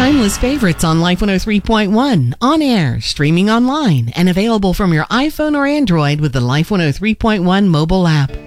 timeless favorites on Life 103.1, on air, streaming online, and available from your iPhone or Android with the Life 103.1 mobile app.